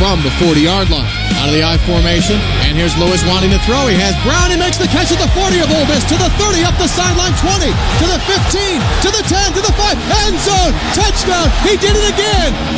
from the 40-yard line. Out of the I formation, and here's Lewis wanting to throw. He has Brown. He makes the catch at the 40 of Ole Miss, to the 30, up the sideline, 20, to the 15, to the 10, to the 5, end zone, touchdown. He did it again.